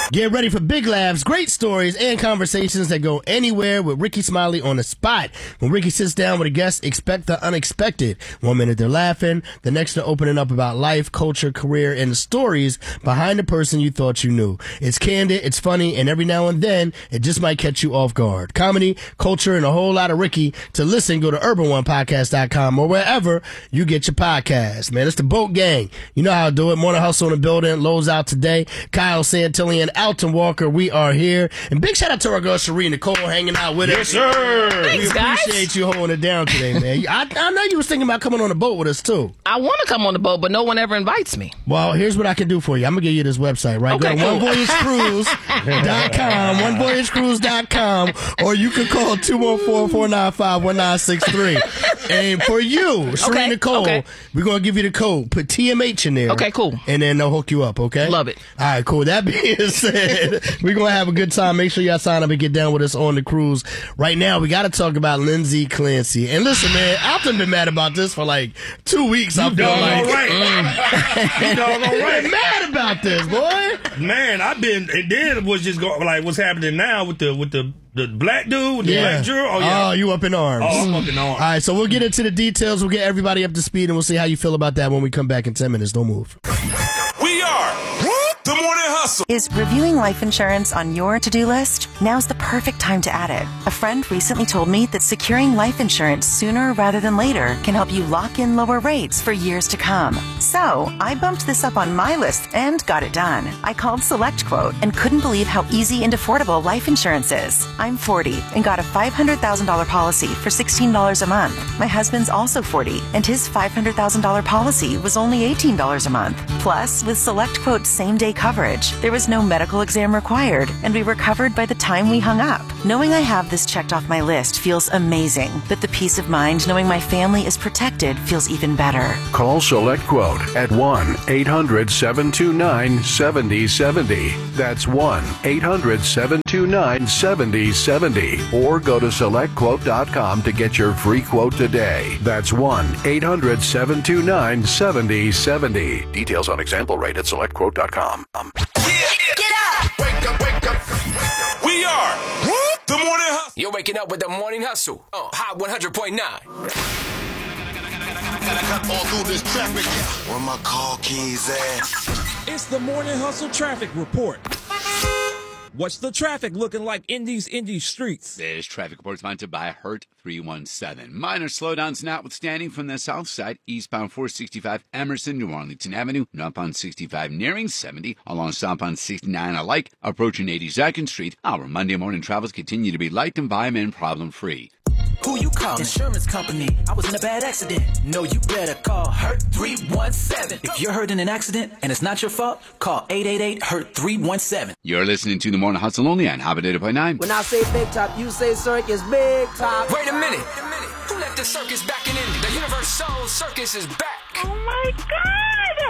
Get ready for big laughs, great stories, and conversations that go anywhere with Ricky Smiley on the spot. When Ricky sits down with a guest, expect the unexpected. 1 minute they're laughing, the next they're opening up about life, culture, career, and the stories behind the person you thought you knew. It's candid, it's funny, and every now and then, it just might catch you off guard. Comedy, culture, and a whole lot of Ricky. To listen, go to UrbanOnePodcast.com or wherever you get your podcast. Man, it's the Boat Gang. You know how to do it. Morning Hustle in the building. Lowe's out today. Kyle Santillian, Alton Walker, we are here. And big shout out to our girl Sheree Nicole hanging out with us. Yes, sir. We appreciate you holding it down today, man. I know you was thinking about coming on the boat with us, too. I want to come on the boat, but no one ever invites me. Well, here's what I can do for you. I'm going to give you this website, right? Okay, go to cool. OneVoyageCruise.com, OneVoyageCruise.com, or you can call 214-495-1963. And for you, Sheree Nicole, we're going to give you the code. Put TMH in there. Okay, cool. And then they'll hook you up, okay? Love it. All right, cool. That being said, we're going to have a good time. Make sure y'all sign up and get down with us on the cruise. Right now, we got to talk about Lindsay Clancy. And listen, man, Alton been mad about this for like 2 weeks. I feel like. You doggone right. Mad about this, boy. Man, I've been, and then it was just going, like what's happening now with the black dude, with the black juror. Oh, yeah. Oh, you up in arms. Oh, I'm up in arms. All right, so we'll get into the details. We'll get everybody up to speed, and we'll see how you feel about that when we come back in 10 minutes. Don't move. We are the Morning Hustle. Is reviewing life insurance on your to-do list? Now's the perfect time to add it. A friend recently told me that securing life insurance sooner rather than later can help you lock in lower rates for years to come. So I bumped this up on my list and got it done. I called SelectQuote and couldn't believe how easy and affordable life insurance is. I'm 40 and got a $500,000 policy for $16 a month. My husband's also 40 and his $500,000 policy was only $18 a month. Plus, with SelectQuote's same-day coverage, there was no medical exam required, and we were covered by the time we hung up. Knowing I have this checked off my list feels amazing, but the peace of mind knowing my family is protected feels even better. Call SelectQuote at 1-800-729-7070. That's 1-800-729-7070. Or go to SelectQuote.com to get your free quote today. That's 1-800-729-7070. Details on example rate at SelectQuote.com. Get up! Wake up, wake up. We are the Morning Hustle. You're waking up with the Morning Hustle. Hot 100.9. Gotta cut all through this traffic. Where my car keys at? It's the Morning Hustle Traffic Report. What's the traffic looking like in these indie streets? This traffic report is sponsored by Hurt 317. Minor slowdowns notwithstanding from the south side, eastbound 465 Emerson, New Arlington Avenue, northbound 65 nearing 70, along southbound 69 alike, approaching 82nd Street. Our Monday morning travels continue to be light and environment problem-free. Who you calling? Insurance company. I was in a bad accident. No, you better call Hurt 317. If you're hurt in an accident and it's not your fault, call 888-HURT-317. You're listening to the Morning Hustle only on Hot 8.9. When I say big top, you say circus big top. Wait a minute. Who let the circus back in? The Universal Circus is back. Oh my God.